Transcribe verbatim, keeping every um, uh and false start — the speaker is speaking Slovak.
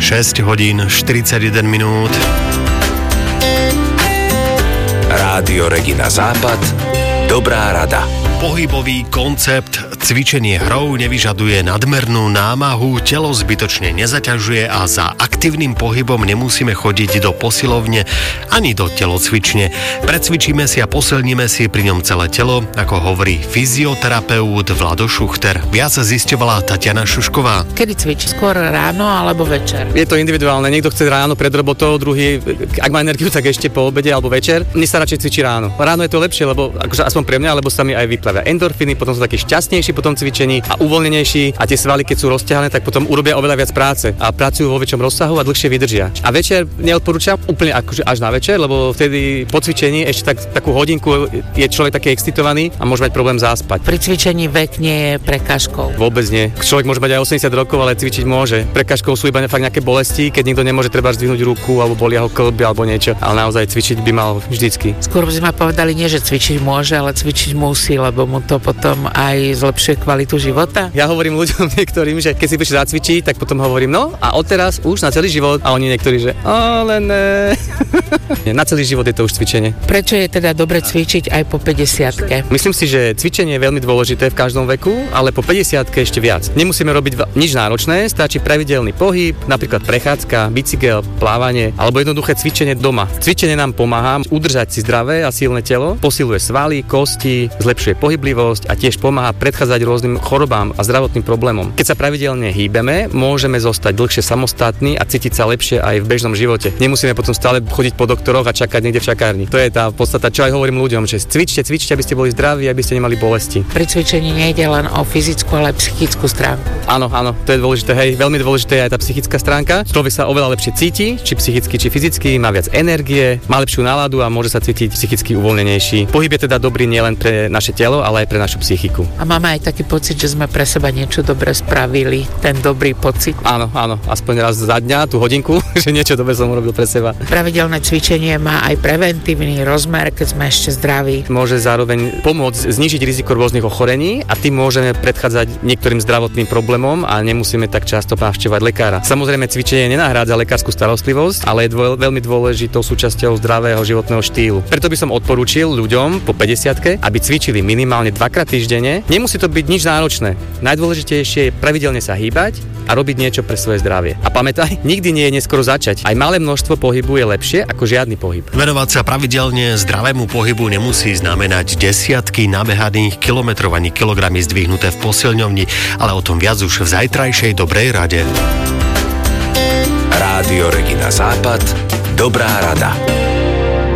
šesť hodín štyridsaťjeden minút. Rádio Regina Západ. Dobrá rada. Pohybový koncept cvičenie hrou nevyžaduje nadmernú námahu, telo zbytočne nezaťažuje a za aktívnym pohybom nemusíme chodiť do posilovne ani do telocvične. Precvičíme si a posilníme si pri ňom celé telo, ako hovorí fyzioterapeut Vlado Šuchter. Viac zisťovala Tatiana Šušková. Kedy cvičí? Skôr ráno alebo večer? Je to individuálne. Niekto chce ráno pred robotou, druhý, ak má energiu, tak ešte po obede alebo večer. Mne sa radšej cvičí ráno. Ráno je to lepšie, lebo akože aspoň pre mňa, lebo sa mi aj vyplavia endorfíny, potom sú takí šťastnejší po tom cvičení a uvoľnenejší a tie svaly, keď sú rozťahané, tak potom urobia oveľa viac práce a pracujú vo väčšom rozsahu a dlhšie vydržia. A večer neodporúčam úplne akože až na večer, lebo vtedy po cvičení ešte tak, takú hodinku je človek taký excitovaný a môže mať problém zaspať. Pri cvičení vek nie je prekážkou. Vôbec nie. Človek môže mať aj osemdesiat rokov, ale cvičiť môže. Prekážkou sú iba fakt nejaké bolesti, keď niekto nemôže treba zdvihnúť ruku alebo bolia ho kĺby alebo niečo, ale naozaj cvičiť by mal vždycky. Skôr by sme povedali nie, že cvičiť môže, ale cvičiť musí, lebo mu to potom aj zlepšuje kvalitu života. Ja hovorím ľuďom niektorým, že keď si prišli zacvičiť, tak potom hovorím, no a odteraz už na celý život. A oni niektorí, že ale ne. Na celý život je to už cvičenie. Prečo je teda dobre cvičiť aj po päťdesiatke? Myslím si, že cvičenie je veľmi dôležité v každom veku, ale po päťdesiatke ešte viac. Nemusíme robiť nič náročné, stačí pravidelný pohyb, napríklad prechádzka, bicykel, plávanie alebo jednoduché cvičenie doma. Cvičenie nám pomáha udržať si zdravé a silné telo, posiluje svaly, kosti, zlepšuje pohyblivosť a tiež pomáha predchádzať rôznym chorobám a zdravotným problémom. Keď sa pravidelne hýbeme, môžeme zostať dlhšie samostatní a cítiť sa lepšie aj v bežnom živote. Nemusíme potom stále chodiť po doktoroch a čakať niekde v čakárni. To je tá podstata, čo aj hovorím ľuďom, že cvičte, cvičte, aby ste boli zdraví, aby ste nemali bolesti. Pri cvičení nejde len o fyzickú, ale aj psychickú stránku. Áno, áno, to je dôležité, hej, veľmi dôležité je aj tá psychická stránka. Človek sa oveľa lepšie cíti, či psychicky, či fyzicky, má viac energie, má lepšiu náladu a môže sa cítiť psychicky uvoľnenejší. Pohyb je teda dobrý nielen pre naše telo, ale aj pre našu psychiku. A máme aj taký pocit, že sme pre seba niečo dobre spravili, ten dobrý pocit. Áno, áno, aspoň raz za dňa, tú hodinku, že niečo dobre som urobil pre seba. Pravidelné cvičenie má aj preventívny rozmer, keď sme ešte zdraví. Môže zároveň pomôcť znížiť riziko rôznych ochorení a tým môžeme predchádzať niektorým zdravotným problémom a nemusíme tak často navštevovať lekára. Samozrejme, cvičenie nenahrádza lekárskú starostlivosť, ale je dvo- veľmi dôležitou súčasťou zdravého životného štýlu. Preto by som odporúčil ľuďom po päťdesiatke, aby cvičili minimálne dvakrát týždenne. Nemusí to byť nič náročné. Najdôležitejšie je pravidelne sa hýbať a robiť niečo pre svoje zdravie. A pamätaj, nikdy nie je neskoro začať. Aj malé množstvo pohybu je lepšie ako žiadny pohyb. Venovať sa pravidelne zdravému pohybu nemusí znamenať desiatky nabehaných kilometrov ani kilogramy zdvihnuté v posilňovni, ale o tom viac už v zajtrajšej Dobrej rade. Rádio Regina Západ. Dobrá rada.